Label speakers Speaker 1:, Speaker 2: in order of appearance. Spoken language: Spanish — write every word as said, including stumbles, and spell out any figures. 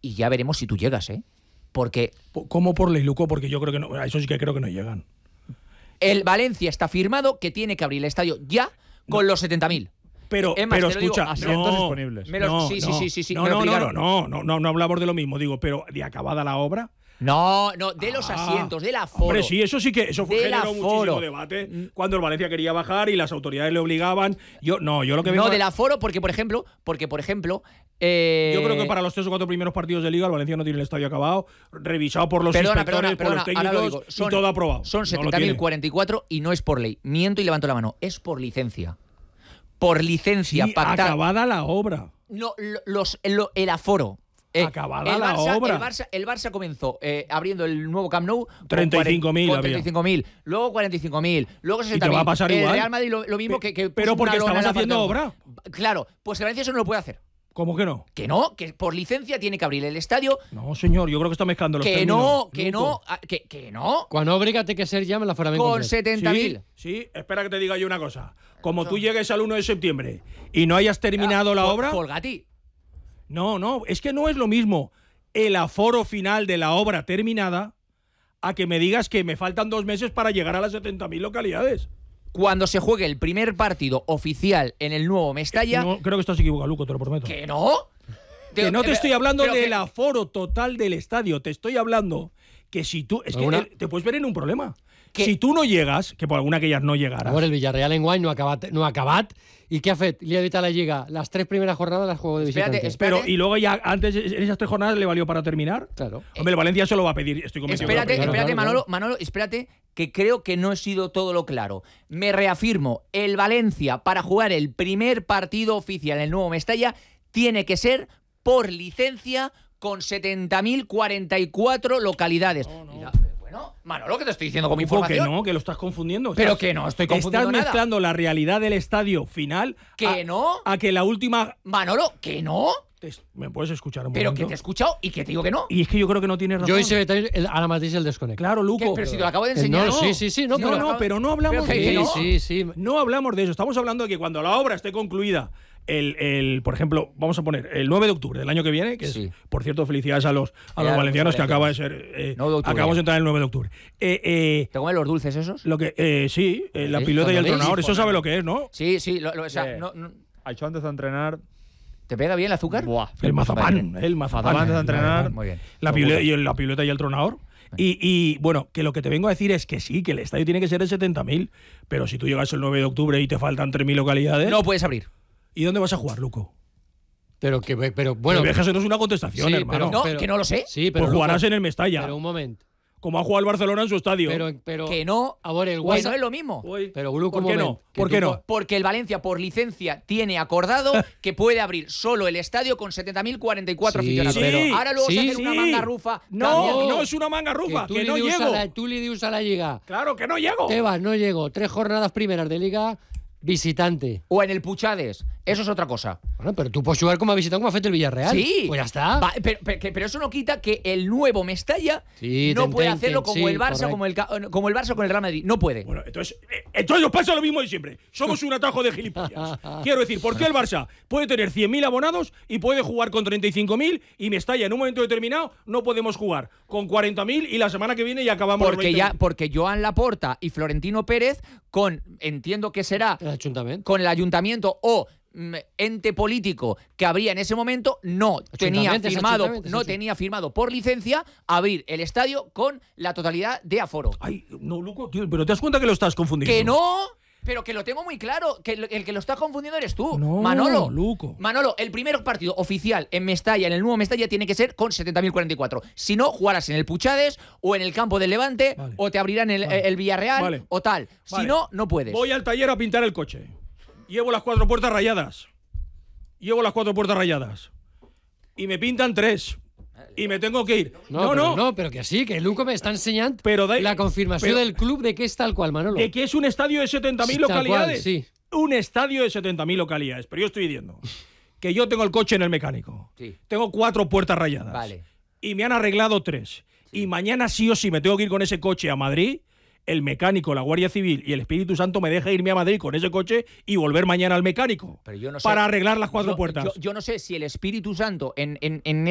Speaker 1: y ya veremos si tú llegas, ¿eh? Porque...
Speaker 2: ¿Cómo por ley, Luco? Porque yo creo que no, a eso sí que creo que no llegan.
Speaker 1: El Valencia está firmado que tiene que abrir el estadio ya con no. los setenta mil.
Speaker 2: Pero,
Speaker 1: más,
Speaker 2: pero
Speaker 1: te lo
Speaker 2: escucha,
Speaker 1: digo,
Speaker 3: asientos
Speaker 2: no,
Speaker 3: disponibles.
Speaker 1: Me los,
Speaker 2: no,
Speaker 1: sí,
Speaker 2: no,
Speaker 1: sí, sí, sí, sí,
Speaker 2: no,
Speaker 1: me lo
Speaker 2: no, no,
Speaker 1: explicaron.
Speaker 2: no, no, no, no hablamos de lo mismo, digo, pero de acabada la obra.
Speaker 1: No, no, de los asientos,
Speaker 2: ah,
Speaker 1: del aforo.
Speaker 2: Hombre, sí, eso sí que eso fue,
Speaker 1: del
Speaker 2: generó
Speaker 1: aforo.
Speaker 2: muchísimo debate cuando el Valencia quería bajar y las autoridades le obligaban. Yo no, yo lo que vengo
Speaker 1: No,
Speaker 2: a...
Speaker 1: del aforo, porque por ejemplo, porque por ejemplo, eh...
Speaker 2: yo creo que para los tres o cuatro primeros partidos de Liga el Valencia no tiene el estadio acabado, revisado por los
Speaker 1: perdona,
Speaker 2: inspectores,
Speaker 1: perdona, perdona,
Speaker 2: por los técnicos
Speaker 1: digo, son,
Speaker 2: y todo aprobado.
Speaker 1: Son
Speaker 2: no
Speaker 1: setenta mil cuarenta y cuatro y no es por ley. Miento y levanto la mano, es por licencia. Por licencia
Speaker 2: sí,
Speaker 1: pactada.
Speaker 2: Acabada la obra.
Speaker 1: No, los, el, el aforo. Eh,
Speaker 2: Acabada
Speaker 1: el
Speaker 2: la
Speaker 1: Barça,
Speaker 2: obra.
Speaker 1: El Barça, el Barça comenzó eh, abriendo el nuevo Camp Nou
Speaker 2: treinta y cinco mil
Speaker 1: con treinta y cinco mil, luego cuarenta y cinco mil, luego sesenta mil.
Speaker 2: Y te va a pasar
Speaker 1: el
Speaker 2: igual.
Speaker 1: Real Madrid lo, lo mismo
Speaker 2: Pe
Speaker 1: que, que
Speaker 2: Pero porque estabas haciendo obra.
Speaker 1: Claro, pues el Valencia eso no lo puede hacer.
Speaker 2: ¿Cómo que no?
Speaker 1: Que no, que por licencia tiene que abrir el estadio.
Speaker 2: No, señor, yo creo que está mezclando los
Speaker 1: que
Speaker 2: términos.
Speaker 1: No, que
Speaker 2: Luco.
Speaker 1: no, que, que no.
Speaker 4: Cuando obliga té que ser ja amb l'aforament
Speaker 1: Con
Speaker 4: complet.
Speaker 1: setenta mil.
Speaker 2: Sí, sí, espera que te diga yo una cosa. Como tú llegues al uno de septiembre y no hayas terminado
Speaker 1: ah,
Speaker 2: la
Speaker 1: Fol
Speaker 2: obra...
Speaker 1: Folgati.
Speaker 2: No, no, es que no es lo mismo el aforo final de la obra terminada a que me digas que me faltan dos meses para llegar a las setenta mil localidades.
Speaker 1: Cuando se juegue el primer partido oficial en el nuevo Mestalla...
Speaker 2: No, creo que estás equivocado, Luco, te lo prometo.
Speaker 1: ¿Que no?
Speaker 2: Que no te estoy hablando
Speaker 1: pero
Speaker 2: del
Speaker 1: que...
Speaker 2: aforo total del estadio, te estoy hablando que si tú... Es que
Speaker 4: Una...
Speaker 2: te puedes ver en un problema.
Speaker 1: Que...
Speaker 2: Si tú no llegas, que por alguna que ellas no llegaras...
Speaker 4: A veure, el Villarreal enguany no ha acabat, no ha acabat. I què ha fet? Li ha dit a la Lliga, las tres primeras jornadas las juego de visitante.
Speaker 1: Espérate, espérate.
Speaker 2: Pero, y luego ya, antes, en esas tres jornadas le valió para terminar.
Speaker 4: Claro.
Speaker 2: Hombre, el Valencia se lo va a pedir, estoy convencido.
Speaker 1: Espérate,
Speaker 4: claro,
Speaker 1: espérate,
Speaker 4: claro,
Speaker 1: Manolo,
Speaker 4: claro.
Speaker 1: Manolo, espérate, que creo que no he sido todo lo claro. Me reafirmo, el Valencia, para jugar el primer partido oficial en el nuevo Mestalla, tiene que ser por licencia con setenta mil cuarenta y cuatro localidades.
Speaker 2: No, no.
Speaker 1: Mira, bueno, Manolo, que te estoy diciendo con mi
Speaker 2: Luco,
Speaker 1: información.
Speaker 2: que no, que lo estás confundiendo.
Speaker 1: Pero
Speaker 2: Estás-
Speaker 1: que no, estoy confundiendo
Speaker 2: Estás
Speaker 1: nada.
Speaker 2: mezclando la realidad del estadio final
Speaker 1: Que
Speaker 2: a,
Speaker 1: no.
Speaker 2: a que la última...
Speaker 1: Manolo, que no.
Speaker 2: Te- ¿Me puedes escuchar un
Speaker 1: Pero
Speaker 2: momento?
Speaker 1: que te he escuchado y que te digo que no.
Speaker 2: Y es que yo creo que no tienes razón.
Speaker 4: Jo i secretari ara mateix el desconec.
Speaker 2: Claro, Luco.
Speaker 1: ¿Qué? Pero si te lo acabo de
Speaker 4: Que
Speaker 1: enseñar.
Speaker 4: no, sí, sí, sí, no,
Speaker 2: No,
Speaker 4: pero...
Speaker 2: no, pero no hablamos
Speaker 1: Pero que-
Speaker 2: de
Speaker 1: que
Speaker 4: Sí,
Speaker 2: eso.
Speaker 1: no.
Speaker 4: sí, sí.
Speaker 2: No hablamos de eso. Estamos hablando de que cuando la obra esté concluida, el, el, por ejemplo, vamos a poner el nueve de octubre del año que viene, que
Speaker 1: Sí.
Speaker 2: es, por cierto, felicidades a los, a los
Speaker 1: Ya,
Speaker 2: valencianos,
Speaker 1: los
Speaker 2: que acaba de
Speaker 1: valencianos.
Speaker 2: ser. Eh,
Speaker 1: nueve de octubre
Speaker 2: acabamos
Speaker 1: ya.
Speaker 2: de entrar el nueve de octubre. Eh, eh,
Speaker 1: ¿Te comen los dulces esos?
Speaker 2: lo que, eh, sí, eh, la
Speaker 1: Sí,
Speaker 2: pilota y el
Speaker 4: cuando
Speaker 2: tronador,
Speaker 4: veis,
Speaker 2: eso sabe lo que es, ¿no?
Speaker 1: Sí, sí. Lo, lo- o sea,
Speaker 3: Sí.
Speaker 1: no, no-
Speaker 3: Això antes de entrenar...
Speaker 1: ¿Te pega bien el azúcar?
Speaker 3: Buah.
Speaker 2: El mazapán, el mazapán.
Speaker 3: Antes de entrenar...
Speaker 1: Muy bien.
Speaker 2: La, pile- y el- la pilota y el tronador. Y, y, bueno, que lo que te vengo a decir es que sí, que el estadio tiene que ser de setenta mil, pero si tú llegas el nueve de octubre y te faltan tres mil localidades,
Speaker 1: No puedes abrir.
Speaker 2: ¿y dónde vas a jugar, Luco?
Speaker 4: Pero que... Pero,
Speaker 2: Bueno,
Speaker 4: bueno...
Speaker 2: pero eso no es una contestación,
Speaker 4: Sí,
Speaker 2: hermano.
Speaker 4: pero-
Speaker 1: No, que no lo sé.
Speaker 4: Sí, però...
Speaker 2: Pues jugarás
Speaker 4: Luco,
Speaker 2: en el Mestalla,
Speaker 4: Però un moment.
Speaker 2: como ha jugado el Barcelona en su estadio.
Speaker 4: Pero, pero...
Speaker 1: Que no.
Speaker 4: A veure, el
Speaker 1: Que
Speaker 4: guai...
Speaker 1: no es lo mismo.
Speaker 2: Uy,
Speaker 4: Pero, Luco,
Speaker 2: ¿por
Speaker 4: un
Speaker 2: qué
Speaker 4: moment.
Speaker 2: no?
Speaker 4: Que
Speaker 2: ¿Por
Speaker 4: tu
Speaker 2: qué
Speaker 4: po-
Speaker 2: no?
Speaker 1: Porque el Valencia, por licencia, tiene acordado que puede abrir solo el estadio con setenta mil cuarenta y cuatro
Speaker 4: Sí,
Speaker 1: aficionados.
Speaker 2: pero-
Speaker 1: Ahora luego
Speaker 4: sí,
Speaker 1: se hace una
Speaker 2: sí.
Speaker 1: manga rufa.
Speaker 2: No,
Speaker 1: cambia.
Speaker 2: no es una manga rufa,
Speaker 4: tu
Speaker 2: que
Speaker 4: li
Speaker 2: no
Speaker 4: dius
Speaker 2: llego.
Speaker 4: A la, tu li dius a la Lliga,
Speaker 2: Claro, que no llego.
Speaker 4: Tebas, no llego. Tres jornadas primeras de Liga, visitante.
Speaker 1: O en el Puchades. Eso es otra cosa.
Speaker 4: Bueno, pero tú puedes jugar como a visitante como ha fet el Villarreal.
Speaker 1: Sí.
Speaker 4: Pues ya está.
Speaker 1: Va, pero, pero- que- pero eso no quita que el nuevo Mestalla
Speaker 4: Sí,
Speaker 1: no
Speaker 4: te
Speaker 1: puede
Speaker 4: entenc,
Speaker 1: hacerlo como
Speaker 4: sí,
Speaker 1: el Barça,
Speaker 4: correcto.
Speaker 1: como el, ca- como el Barça con el Real Madrid. No puede.
Speaker 2: Bueno, entonces, eh, entonces nos pasa lo mismo de siempre. Somos un atajo de gilipollas. Quiero decir, ¿por qué el Barça puede tener cien mil abonados y puede jugar con treinta y cinco mil y Mestalla en un momento determinado no podemos jugar con cuarenta mil y la semana que viene ya acabamos los
Speaker 1: Porque
Speaker 2: veinte
Speaker 1: ya,
Speaker 2: mil?
Speaker 1: porque Joan Laporta y Florentino Pérez, con, entiendo que será
Speaker 4: El Ayuntamiento.
Speaker 1: con el ayuntamiento o mm, ente político que habría en ese momento, no tenía
Speaker 4: Ayuntamiento, es
Speaker 1: firmado,
Speaker 4: ayuntamiento,
Speaker 1: no
Speaker 4: sí, sí.
Speaker 1: tenía firmado por licencia abrir el estadio con la totalidad de aforo.
Speaker 2: Ay, no, Luco, tío, pero te das cuenta que lo estás confundiendo.
Speaker 1: Que no, pero que lo tengo muy claro, que lo- el que lo está confundiendo eres tú,
Speaker 2: No,
Speaker 1: Manolo.
Speaker 2: Luco.
Speaker 1: Manolo, el primer partido oficial en Mestalla, en el nuevo Mestalla, tiene que ser con setenta mil cuarenta y cuatro. Si no, jugarás en el Puchades o en el campo del Levante
Speaker 2: Vale.
Speaker 1: o te abrirán el,
Speaker 2: Vale.
Speaker 1: el Villarreal
Speaker 2: Vale.
Speaker 1: o tal. Si
Speaker 2: Vale.
Speaker 1: no, no puedes.
Speaker 2: Voy al taller a pintar el coche. Llevo las cuatro puertas rayadas. Llevo las cuatro puertas rayadas. Y me pintan tres. Y me tengo que ir.
Speaker 4: No,
Speaker 2: No,
Speaker 4: pero,
Speaker 2: no.
Speaker 4: no, pero que sí, que Luco me está enseñando
Speaker 2: Pero da-
Speaker 4: la confirmación
Speaker 2: pero-
Speaker 4: del club de que es tal cual, Manolo.
Speaker 2: De que es un estadio de setenta mil
Speaker 4: Sí, tal cual,
Speaker 2: localidades.
Speaker 4: sí.
Speaker 2: Un estadio de setenta mil localidades. Pero yo estoy diciendo que yo tengo el coche en el mecánico.
Speaker 1: Sí.
Speaker 2: Tengo cuatro puertas rayadas.
Speaker 1: Vale.
Speaker 2: Y me han arreglado tres. Y mañana sí o sí me tengo que ir con ese coche a Madrid. El mecánico, la Guardia Civil y el Espíritu Santo me deja irme a Madrid con ese coche y volver mañana al mecánico.
Speaker 1: Pero yo no sé-
Speaker 2: para arreglar las cuatro
Speaker 1: Yo-
Speaker 2: puertas.
Speaker 1: Yo, yo no sé si el Espíritu Santo en, en, en